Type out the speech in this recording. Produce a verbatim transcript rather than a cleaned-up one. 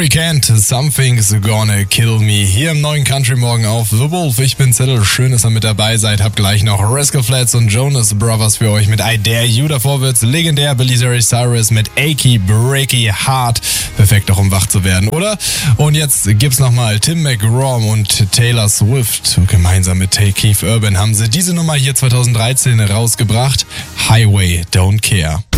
Gary Kent, Something's Gonna Kill Me, hier im neuen Country Morgen auf The Wolf. Ich bin Zettel, schön, dass ihr mit dabei seid. Hab gleich noch Rascal Flatts und Jonas Brothers für euch mit I Dare You. Davor wird's legendär Billy Ray Cyrus mit Achy Breaky Heart. Perfekt auch, um wach zu werden, oder? Und jetzt gibt's nochmal Tim McGraw und Taylor Swift. Gemeinsam mit Keith Urban haben sie diese Nummer hier zwanzig dreizehn rausgebracht. Highway Don't Care.